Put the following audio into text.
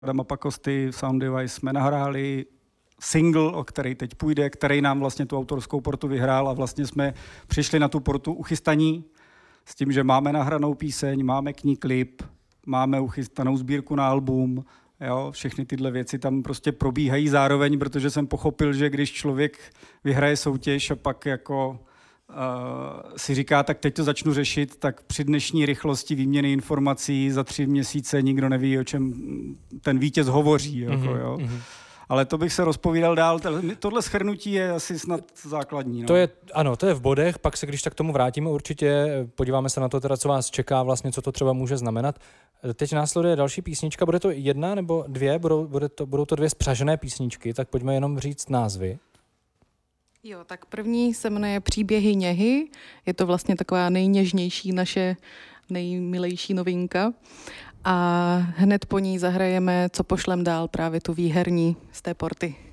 Adama Pakosty, Sound Device jsme nahráli single, o který teď půjde, který nám vlastně tu autorskou portu vyhrál a vlastně jsme přišli na tu portu uchystaní s tím, že máme nahranou píseň, máme k ní klip, máme uchystanou sbírku na album, jo, všechny tyhle věci tam prostě probíhají zároveň, protože jsem pochopil, že když člověk vyhraje soutěž a pak jako si říká, tak teď to začnu řešit, tak při dnešní rychlosti výměny informací za 3 měsíce nikdo neví, o čem ten vítěz hovoří. Jako, jo. Ale to bych se rozpovídal dál. Tohle shrnutí je asi snad základní. No. To je v bodech, pak se když tak k tomu vrátíme určitě, podíváme se na to teda, co vás čeká, vlastně, co to třeba může znamenat. Teď následuje další písnička, bude to 1 nebo 2, budou to 2 spřažené písničky, tak pojďme jenom říct názvy. Jo, tak první se jmenuje Příběhy něhy, je to vlastně taková nejněžnější naše nejmilejší novinka. A hned po ní zahrajeme Co pošlem dál, právě tu výherní z té porty.